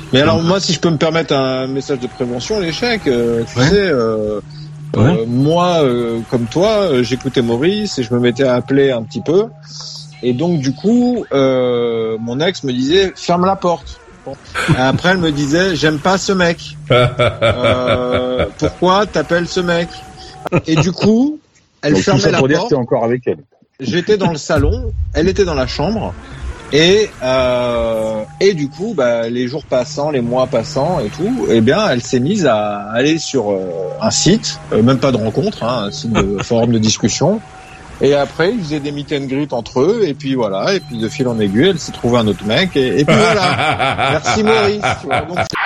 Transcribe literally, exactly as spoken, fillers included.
Mais alors moi, si je peux me permettre un message de prévention, l'échec, euh, tu Ouais. sais, euh, Ouais. euh, moi, euh, comme toi, euh, j'écoutais Maurice et je me mettais à appeler un petit peu. Et donc du coup, euh, mon ex me disait ferme la porte. Bon. Et après, elle me disait j'aime pas ce mec. Euh, pourquoi t'appelles ce mec? Et du coup, elle Donc, tout fermait ça la pour dire que porte. t'es encore avec elle. J'étais dans le salon, elle était dans la chambre, et euh, et du coup, bah, les jours passant, les mois passant et tout, eh bien, elle s'est mise à aller sur euh, un site, euh, même pas de rencontre, hein, un site de forum de discussion. Et après, ils faisaient des meet and greet entre eux, et puis voilà, et puis de fil en aiguille, elle s'est trouvée un autre mec, et, et puis voilà. Merci Maurice. Tu vois, donc,